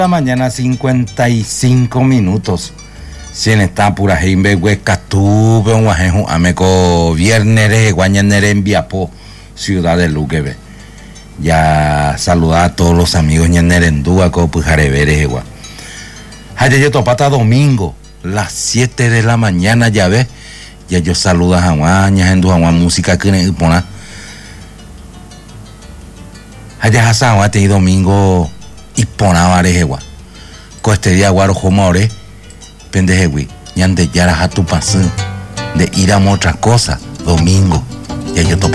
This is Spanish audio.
La mañana 55 minutos. Sin esta pura jimbe hueca tuve un guajejo ameco viernes guañanere en Viapó, ciudad de Luquebe. Ya saludar a todos los amigos ñanerendúa co pujareveres igual. Haya yo topata domingo, las 7 de la mañana ya ves. Ya yo saludo a Juan, ñajendu Juan música que ne pona. Haya hasa Juan te domingo y pona varejewa. Co este día guaro jomore pendejewi ñande yara hatu pasen de ir a otra cosa domingo. Ya yo